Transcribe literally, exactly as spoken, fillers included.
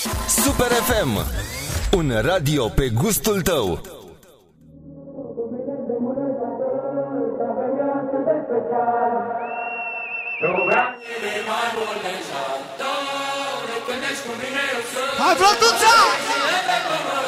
Super F M, un radio pe gustul tău. Hai, Flătuța!